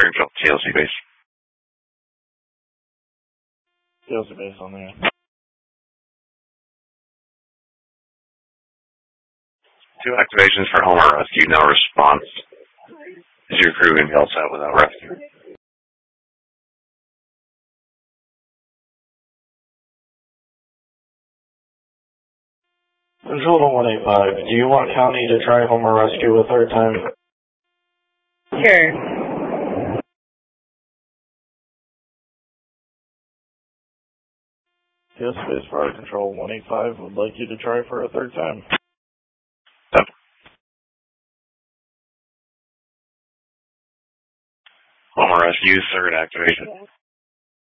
Springfield, TLC base. TLC base on there. 2 activations for Homer rescue, no response. Is your crew going to be all set without rescue? Control to 185. Do you want County to try Homer rescue a third time? Sure. Yes, Space Fire Control 185 would like you to try for a third time. Yep. Homer rescue, 3rd activation.